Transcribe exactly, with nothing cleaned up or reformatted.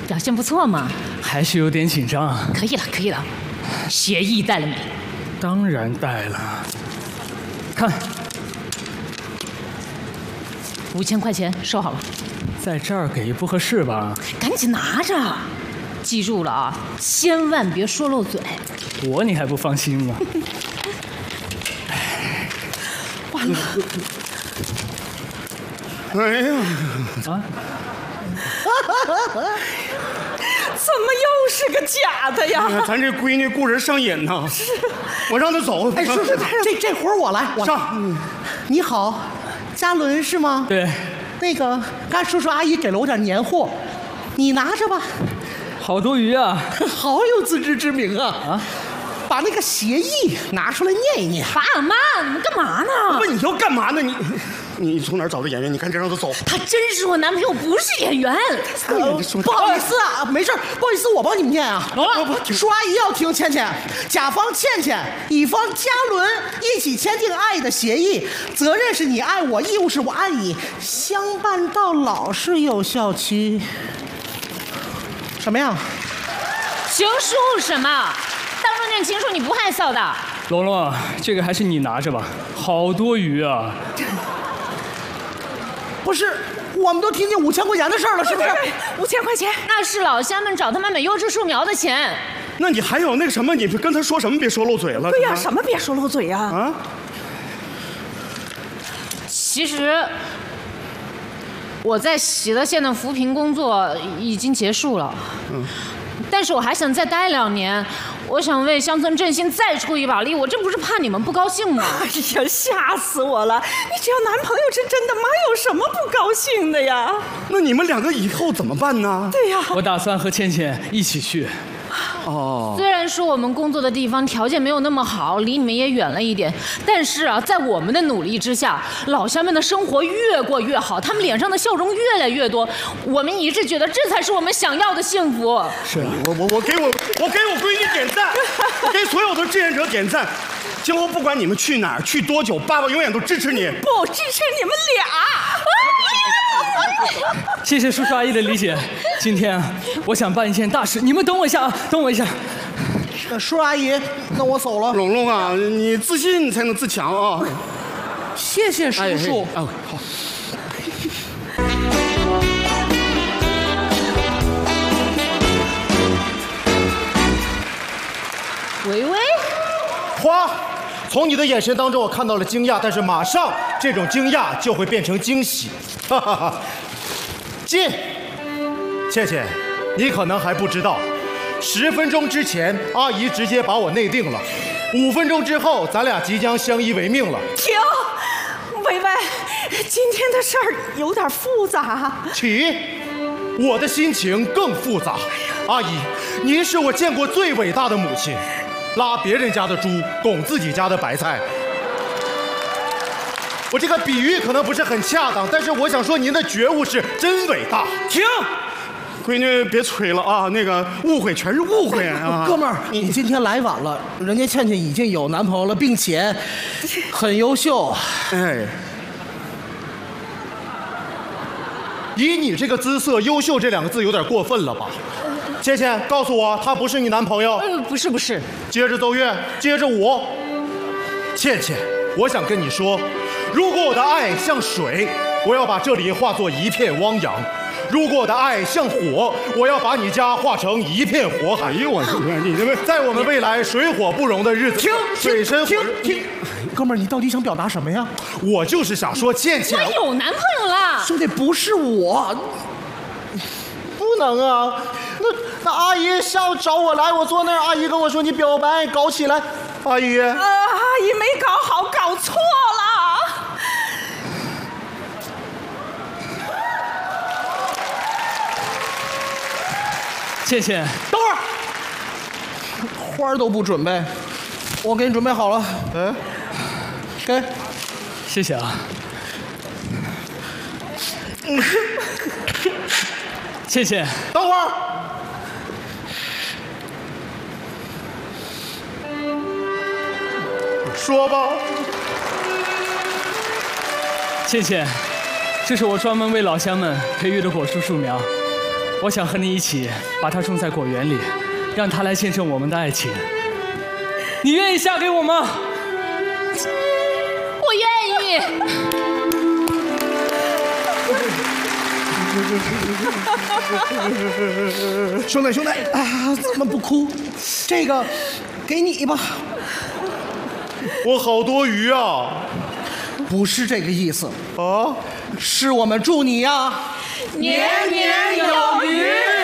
表现不错嘛。 还是有点紧张。 可以了，可以了。协议带了没？ 当然带了。看， 五千块钱收好了。 在这儿给不合适吧？ 赶紧拿着。记住了啊，千万别说漏嘴。 我你还不放心吗？ 完了。 哎呀！ 啊！ 怎么又是个假的呀？ 哎、咱这闺女雇人上瘾呐！是，我让她走。 哎，是是，这这活我来，我上。 嗯、你好，嘉伦是吗？ 对。 那个，刚叔叔阿姨给了我点年货，你拿着吧。 好多余啊！ 好有自知之明啊！ 啊！ 把那个协议拿出来念一念。 爸妈，你们干嘛呢？ 不，你要干嘛呢？你你从哪儿找的演员？你赶紧让他走。 他真是我男朋友，不是演员。 呃、不好意思啊，没事，不好意思，我帮你们念啊。叔阿姨要听，倩倩，甲方倩倩，乙方嘉伦一起签订爱的协议，责任是你爱我，义务是我爱你，相伴到老是有效期。什么呀？ 情书什么？当众念情书你不害臊的？ 龙龙，这个还是你拿着吧，好多余啊！ 不是，我们都听见五千块钱的事儿了，是不是？ 五千块钱， 那是老乡们找他们美优质树苗的钱。 那你还有那个什么？你跟他说什么？别说漏嘴了。 对呀、啊，什么别说漏嘴呀？ 啊！ 其实我在喜乐县的扶贫工作已经结束了。嗯。但是我还想再待两年，我想为乡村振兴再出一把力，我这不是怕你们不高兴吗？ 哎呀，吓死我了！你只要男朋友是真的，妈有什么不高兴的呀？ 那你们两个以后怎么办呢？ 对呀， 我打算和倩倩一起去。 哦， 虽然说我们工作的地方条件没有那么好，离你们也远了一点，但是啊，在我们的努力之下，老乡们的生活越过越好，他们脸上的笑容越来越多。我们一致觉得这才是我们想要的幸福。 是我我我给我我给我闺女点赞，我给所有的志愿者点赞。今后不管你们去哪儿，去多久，爸爸永远都支持你。 不支持你们俩。 谢谢叔叔阿姨的理解。今天我想办一件大事，你们等我一下啊，等我一下。 叔阿姨，那我走了。 龙龙啊，你自信才能自强啊！ 谢谢叔叔。 哎，好。 维维， 花，从你的眼神当中我看到了惊讶，但是马上这种惊讶就会变成惊喜。哈哈哈。进，倩倩，你可能还不知道，十分钟之前阿姨直接把我内定了，五分钟之后咱俩即将相依为命了。 停，维维，今天的事儿有点复杂。 起，我的心情更复杂。阿姨，您是我见过最伟大的母亲，拉别人家的猪，拱自己家的白菜。我这个比喻可能不是很恰当，但是我想说您的觉悟是真伟大。 停，闺女别催了啊，那个误会全是误会啊。 哥们儿，你今天来晚了，人家倩倩已经有男朋友了，并且很优秀。 哎， 以你这个姿色，优秀这两个字有点过分了吧？倩倩，告诉我他不是你男朋友。 呃，不是不是。 接着奏乐，接着舞。倩倩，我想跟你说，如果我的爱像水，我要把这里化作一片汪洋；如果我的爱像火，我要把你家化成一片火海。 哎呦我说你这在我们未来水火不容的日子， 停， 水深停停，哥们儿，你到底想表达什么呀？ 我就是想说，倩倩， 我有男朋友了。 兄弟，不是我。 不能啊！那那阿姨下午找我来，我坐那儿，阿姨跟我说你表白搞起来，阿姨。 呃，阿姨没搞好，搞错了。 倩倩， 等会儿，花儿都不准备，我给你准备好了。 嗯， 给， 谢谢啊。倩倩， 等会儿。说吧。 倩倩，这是我专门为老乡们培育的果树树苗， 我想和你一起把它种在果园里，让它来见证我们的爱情。你愿意嫁给我吗？ 我愿意。 兄弟兄弟啊，怎么不哭？这个给你吧。 我好多余啊！ 不是这个意思， 啊， 是我们祝你呀、 年年有余。